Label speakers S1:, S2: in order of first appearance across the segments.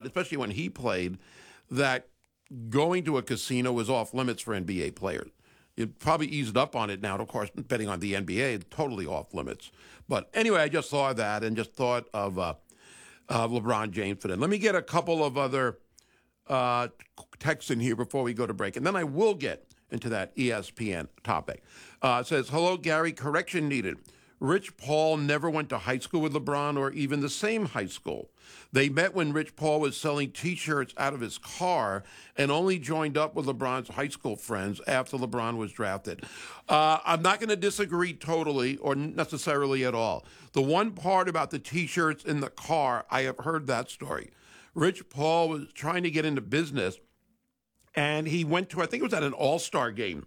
S1: especially when he played, that going to a casino was off limits for NBA players. It probably eased up on it now. Of course, betting on the NBA, it's totally off limits. But anyway, I just saw that and just thought of LeBron James for that. Let me get a couple of other texts in here before we go to break, and then I will get into that ESPN topic. It says, hello, Gary, correction needed. Rich Paul never went to high school with LeBron or even the same high school. They met when Rich Paul was selling T-shirts out of his car and only joined up with LeBron's high school friends after LeBron was drafted. I'm not going to disagree totally or necessarily at all. The one part about the T-shirts in the car, I have heard that story. Rich Paul was trying to get into business, and he went to, I think it was at an All-Star game,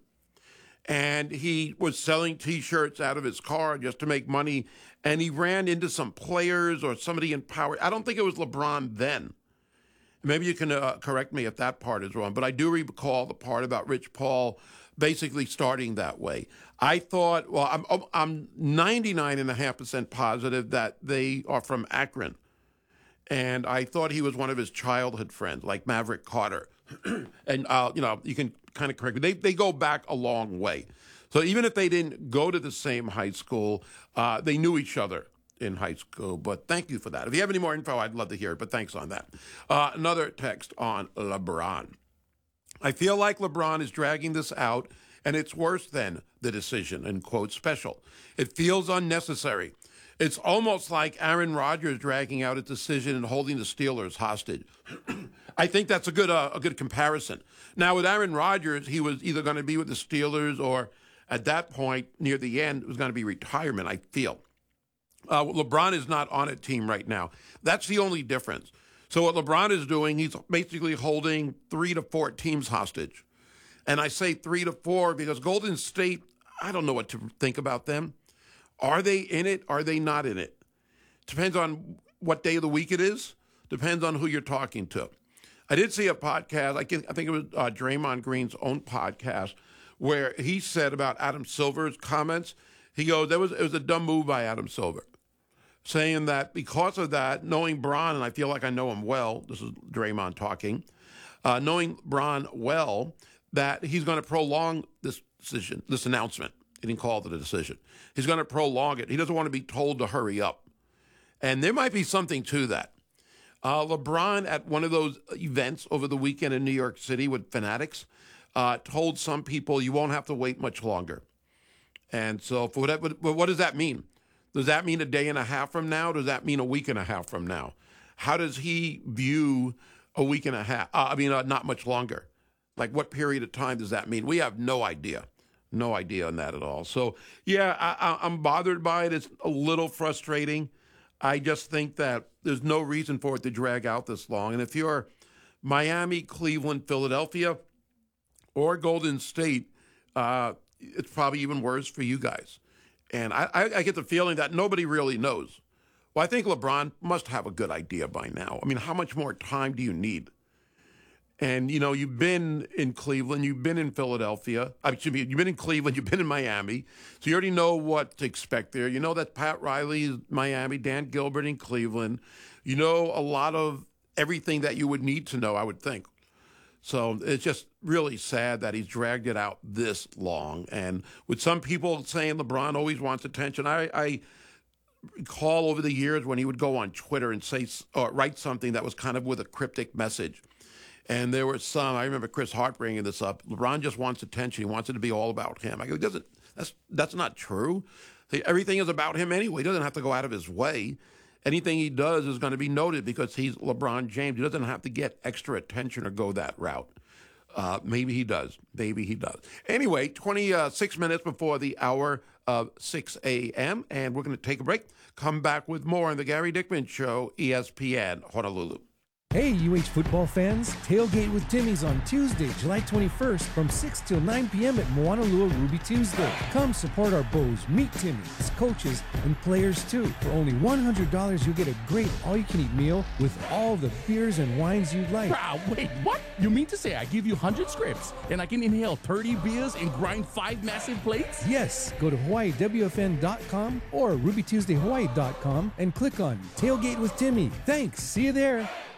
S1: and he was selling T-shirts out of his car just to make money, and he ran into some players or somebody in power. I don't think it was LeBron then. Maybe you can correct me if that part is wrong, but I do recall the part about Rich Paul basically starting that way. I thought, well, I'm 99.5% positive that they are from Akron, and I thought he was one of his childhood friends, like Maverick Carter. And, you can kind of correct me. They go back a long way. So even if they didn't go to the same high school, they knew each other in high school. But thank you for that. If you have any more info, I'd love to hear it, but thanks on that. Another text on LeBron. I feel like LeBron is dragging this out, and it's worse than the decision, and quote, special. It feels unnecessary. It's almost like Aaron Rodgers dragging out a decision and holding the Steelers hostage. I think that's a good comparison. Now, with Aaron Rodgers, he was either going to be with the Steelers or at that point, near the end, it was going to be retirement, I feel. LeBron is not on a team right now. That's the only difference. So what LeBron is doing, he's basically holding 3 to 4 teams hostage. And I say 3 to 4 because Golden State, I don't know what to think about them. Are they in it? Are they not in it? Depends on what day of the week it is. Depends on who you're talking to. I did see a podcast, I think it was Draymond Green's own podcast, where he said about Adam Silver's comments, he goes, it was a dumb move by Adam Silver, saying that because of that, knowing Bron, and I feel like I know him well, this is Draymond talking, knowing Bron well, that he's going to prolong this decision, this announcement. He didn't call it a decision. He's going to prolong it. He doesn't want to be told to hurry up. And there might be something to that. LeBron, at one of those events over the weekend in New York City with Fanatics, told some people, you won't have to wait much longer. And so for what does that mean? Does that mean a day and a half from now? Does that mean a week and a half from now? How does he view a week and a half? Not much longer. Like, what period of time does that mean? We have no idea. No idea on that at all. So, yeah, I'm bothered by it. It's a little frustrating. I just think that there's no reason for it to drag out this long. And if you're Miami, Cleveland, Philadelphia, or Golden State, it's probably even worse for you guys. And I get the feeling that nobody really knows. Well, I think LeBron must have a good idea by now. I mean, how much more time do you need? And, you've been in Cleveland, you've been in Philadelphia. You've been in Cleveland, you've been in Miami. So you already know what to expect there. You know that Pat Riley is Miami, Dan Gilbert in Cleveland. You know a lot of everything that you would need to know, I would think. So it's just really sad that he's dragged it out this long. And with some people saying LeBron always wants attention, I recall over the years when he would go on Twitter and say or write something that was kind of with a cryptic message. And there were some, I remember Chris Hart bringing this up, LeBron just wants attention. He wants it to be all about him. I go, that's not true. Everything is about him anyway. He doesn't have to go out of his way. Anything he does is going to be noted because he's LeBron James. He doesn't have to get extra attention or go that route. Maybe he does. Maybe he does. Anyway, 26 minutes before the hour of 6 a.m., and we're going to take a break. Come back with more on the Gary Dickman Show, ESPN Honolulu.
S2: Hey, UH football fans, Tailgate with Timmy's on Tuesday, July 21st from 6 till 9 p.m. at Moanalua Ruby Tuesday. Come support our Bows, meet Timmy, his coaches, and players too. For only $100, you'll get a great all-you-can-eat meal with all the beers and wines you'd like.
S3: Wait, what? You mean to say I give you 100 scripts and I can inhale 30 beers and grind 5 massive plates?
S2: Yes, go to HawaiiWFN.com or RubyTuesdayHawaii.com and click on Tailgate with Timmy. Thanks, see you there.